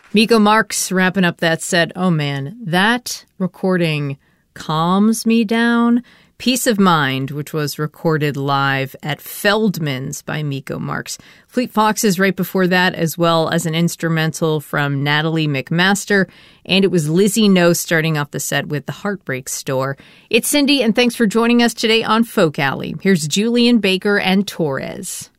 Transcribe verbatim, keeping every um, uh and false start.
Miko Marks wrapping up that set. Oh, man, that recording calms me down. Peace of Mind, which was recorded live at Feldman's by Miko Marks. Fleet Foxes right before that, as well as an instrumental from Natalie McMaster. And it was Lizzie No starting off the set with The Heartbreak Store. It's Cindy, and thanks for joining us today on Folk Alley. Here's Julian Baker and Torres.